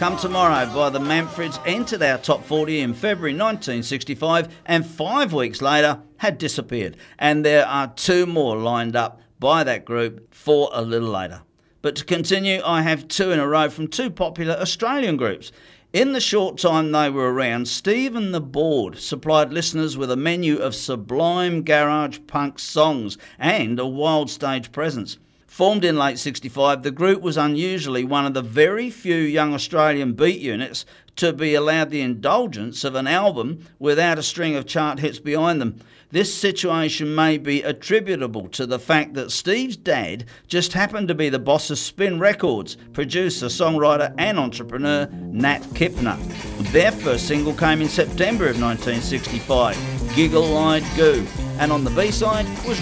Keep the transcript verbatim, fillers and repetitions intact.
Come Tomorrow by the Manfreds entered our top forty in February nineteen sixty-five and five weeks later had disappeared. And there are two more lined up by that group for a little later. But to continue, I have two in a row from two popular Australian groups. In the short time they were around, Steve and the Board supplied listeners with a menu of sublime garage punk songs and a wild stage presence. Formed in late sixty-five, the group was unusually one of the very few young Australian beat units to be allowed the indulgence of an album without a string of chart hits behind them. This situation may be attributable to the fact that Steve's dad just happened to be the boss of Spin Records, producer, songwriter and entrepreneur Nat Kipner. Their first single came in September of nineteen sixty-five, Giggle Eyed Goo, and on the B-side was